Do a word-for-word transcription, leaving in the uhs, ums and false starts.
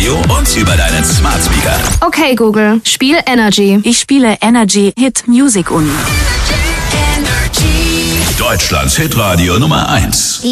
Radio und über deinen Smart Speaker. Okay, Google, spiel Energy. Ich spiele Energy Hit Music Uni. Deutschlands Hitradio Nummer eins.